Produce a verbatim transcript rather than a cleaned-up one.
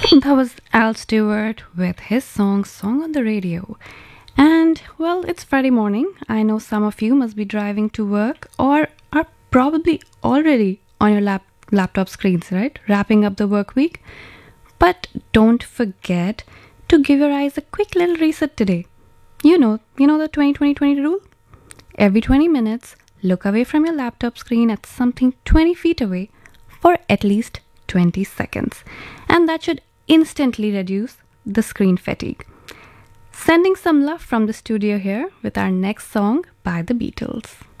That was Al Stewart with his song Song on the Radio. And well, it's Friday morning. I know some of you must be driving to work or are probably already on your lap- laptop screens, right? Wrapping up the work week. But don't forget to give your eyes a quick little reset today. You know, you know the twenty twenty twenty rule? Every twenty minutes, look away from your laptop screen at something twenty feet away for at least twenty seconds. And that should instantly reduce the screen fatigue. Sending some love from the studio here with our next song by the Beatles.